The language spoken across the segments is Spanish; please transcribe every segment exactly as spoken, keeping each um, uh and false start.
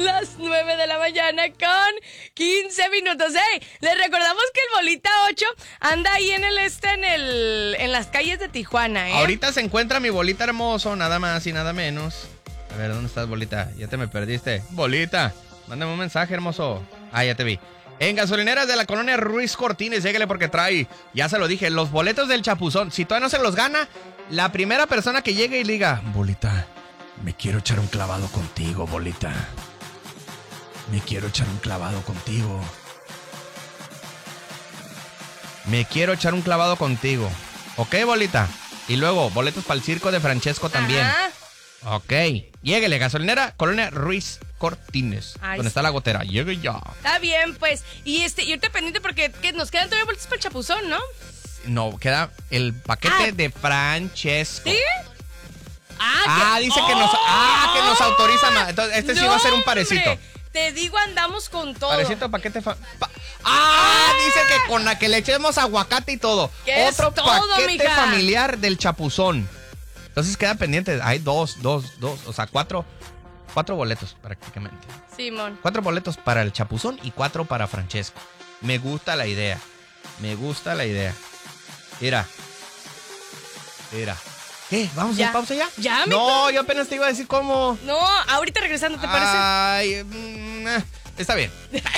las nueve de la mañana con quince minutos. Hey, les recordamos que el Bolita ocho anda ahí en el este, en el en las calles de Tijuana, ¿eh? Ahorita se encuentra mi Bolita hermoso, nada más y nada menos. A ver, ¿dónde estás, Bolita? Ya te me perdiste. Bolita, mándame un mensaje, hermoso. Ah, ya te vi. En gasolineras de la colonia Ruiz Cortines, llégale porque trae, ya se lo dije, los boletos del Chapuzón. Si todavía no se los gana, la primera persona que llegue y le diga, Bolita, me quiero echar un clavado contigo, Bolita. Me quiero echar un clavado contigo. Me quiero echar un clavado contigo. Ok, Bolita. Y luego, boletos para el circo de Francesco también. Ajá. Ok. Lléguele, gasolinera, colonia Ruiz Cortines. Ay, donde sí. está la gotera. Llegue ya. Está bien, pues. Y este, y ahorita pendiente porque que nos quedan todavía boletos para el Chapuzón, ¿no? No, queda el paquete Ah. de Francesco. ¿Sí? Ah, que- dice que nos, ah, que nos autoriza más. Entonces, este sí No, va a ser un parecito. hombre, te digo, andamos con todo. Parecito paquete fa- pa- ah, dice que con la que le echemos aguacate y todo. ¿Qué Otro es todo, paquete mija? familiar del Chapuzón. Entonces queda pendiente. Hay dos, dos, dos. O sea, cuatro, cuatro boletos prácticamente. Simón. Cuatro boletos para el Chapuzón y cuatro para Francesco. Me gusta la idea. Me gusta la idea. Mira. Mira. ¿Qué? ¿Vamos Ya. a pausa ya? Ya, No, yo apenas te iba a decir cómo. No, ahorita regresando, ¿te parece? Ay, mm, eh, está bien.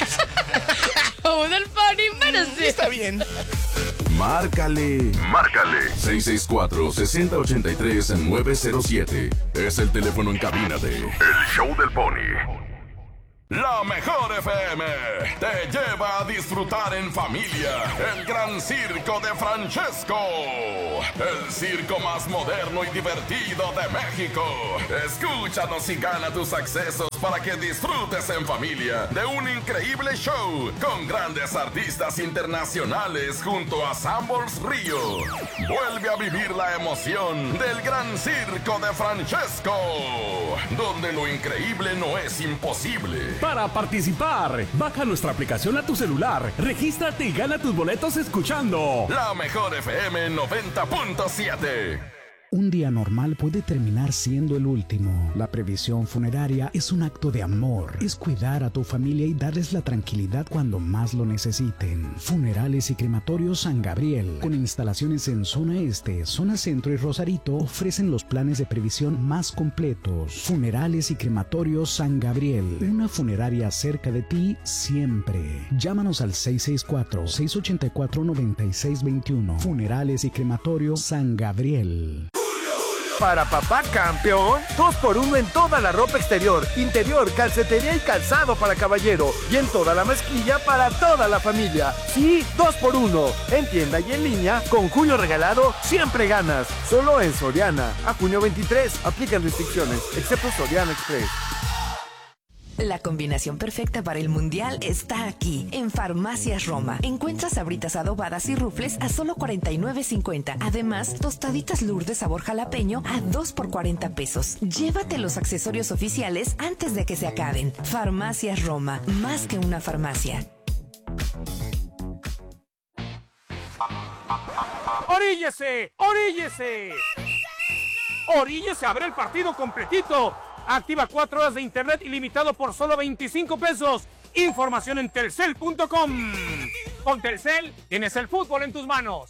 Como del Pony, pero sí. Está bien. Márcale, márcale. seis seis cuatro, seis cero ocho tres, nueve cero siete. Es el teléfono en cabina de El Show del Pony. La mejor F M te lleva a disfrutar en familia el gran circo de Francesco. El circo más moderno y divertido de México. Escúchanos y gana tus accesos para que disfrutes en familia de un increíble show con grandes artistas internacionales junto a Sambors Río. Vuelve a vivir la emoción del gran circo de Francesco, donde lo increíble no es imposible. Para participar, baja nuestra aplicación a tu celular, regístrate y gana tus boletos escuchando La mejor F M noventa punto siete. Un día normal puede terminar siendo el último. La previsión funeraria es un acto de amor. Es cuidar a tu familia y darles la tranquilidad cuando más lo necesiten. Funerales y Crematorios San Gabriel, con instalaciones en zona este, zona centro y Rosarito, ofrecen los planes de previsión más completos. Funerales y Crematorios San Gabriel, una funeraria cerca de ti siempre. Llámanos al seis seis cuatro, seis ocho cuatro, nueve seis dos uno. Funerales y Crematorios San Gabriel. Para papá campeón, dos por uno en toda la ropa exterior, interior, calcetería y calzado para caballero. Y en toda la mezclilla para toda la familia. Sí, dos por uno. En tienda y en línea, con Julio regalado, siempre ganas. Solo en Soriana. A junio veintitrés. Aplican restricciones, excepto Soriana Express. La combinación perfecta para el Mundial está aquí, en Farmacias Roma. Encuentras sabritas adobadas y rufles a solo cuarenta y nueve cincuenta. Además, tostaditas Lourdes sabor jalapeño a dos por cuarenta pesos. Llévate los accesorios oficiales antes de que se acaben. Farmacias Roma, más que una farmacia. ¡Oríllese! ¡Oríllese! ¡Oríllese! ¡Abre el partido completito! Activa cuatro horas de internet ilimitado por solo veinticinco pesos. Información en telcel punto com. Con Telcel tienes el fútbol en tus manos.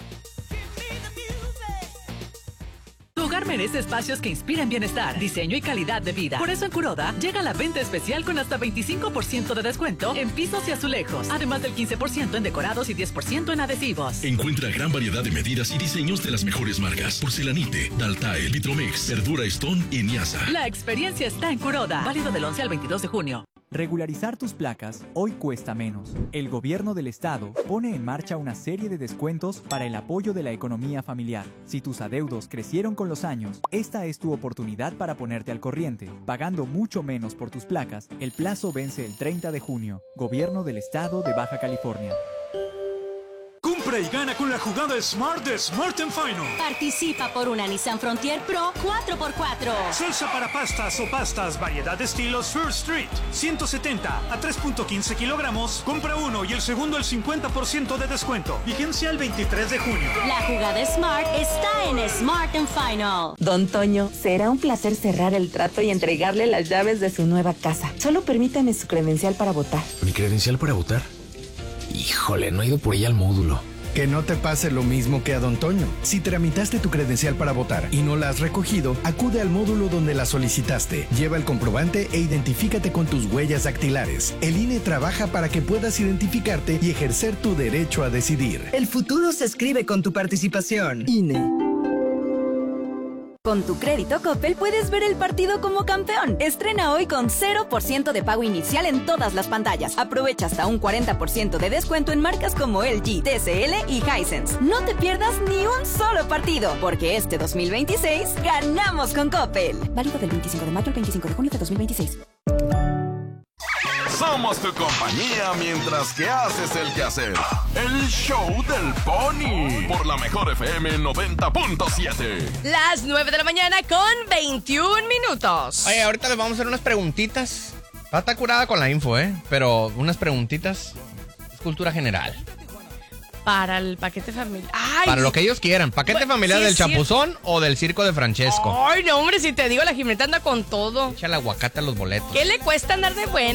Tu hogar merece espacios que inspiren bienestar, diseño y calidad de vida. Por eso en Kuroda llega la venta especial con hasta veinticinco por ciento de descuento en pisos y azulejos, además del quince por ciento en decorados y diez por ciento en adhesivos. Encuentra gran variedad de medidas y diseños de las mejores marcas: Porcelanite, Daltae, Vitromex, Verdura Stone y Niasa. La experiencia está en Kuroda. Válido del once al veintidós de junio. Regularizar tus placas hoy cuesta menos. El gobierno del estado pone en marcha una serie de descuentos para el apoyo de la economía familiar. Si tus adeudos crecieron con los años, esta es tu oportunidad para ponerte al corriente. Pagando mucho menos por tus placas, el plazo vence el treinta de junio. Gobierno del estado de Baja California. Compra y gana con la jugada Smart de Smart and Final. Participa por una Nissan Frontier Pro cuatro por cuatro. Salsa para pastas o pastas, variedad de estilos First Street. ciento setenta a tres punto quince kilogramos. Compra uno y el segundo al cincuenta por ciento de descuento. Vigencia el veintitrés de junio. La jugada Smart está en Smart and Final. Don Toño, será un placer cerrar el trato y entregarle las llaves de su nueva casa. Solo permítame su credencial para votar. ¿Mi credencial para votar? Híjole, no he ido por ella al módulo. Que no te pase lo mismo que a Don Toño. Si tramitaste tu credencial para votar y no la has recogido, acude al módulo donde la solicitaste. Lleva el comprobante e identifícate con tus huellas dactilares. El I N E trabaja para que puedas identificarte y ejercer tu derecho a decidir. El futuro se escribe con tu participación. I N E. Con tu crédito Coppel puedes ver el partido como campeón. Estrena hoy con cero por ciento de pago inicial en todas las pantallas. Aprovecha hasta un cuarenta por ciento de descuento en marcas como L G, T C L y Hisense. No te pierdas ni un solo partido, porque este dos mil veintiséis ganamos con Coppel. Válido del veinticinco de mayo al veinticinco de junio de dos mil veintiséis. Somos tu compañía mientras que haces el quehacer. El show del Pony. Por la mejor F M noventa punto siete. Las nueve de la mañana con veintiún minutos. Oye, ahorita les vamos a hacer unas preguntitas. Está curada con la info, ¿eh? Pero unas preguntitas. Es cultura general. Para el paquete familiar. Ay, Para lo que ellos quieran. ¿Paquete bueno, familiar sí, del sí. Chapuzón o del Circo de Francesco? Ay, no, hombre, si te digo, la Jimena anda con todo. Echa el aguacate a los boletos. ¿Qué le cuesta andar de buena?